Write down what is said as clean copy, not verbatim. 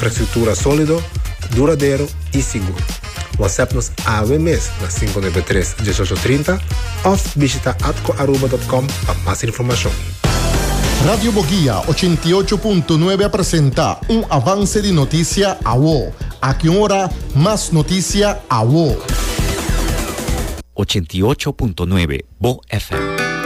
infraestructura sólido, duradero y seguro. WhatsApp-nos ABMES na 593-1830 ou visita atcoaruba.com para más información. Radio Boguía 88.9 presenta un avance de noticia a vos. A qué hora más noticia a vos. 88.9 Bo FM.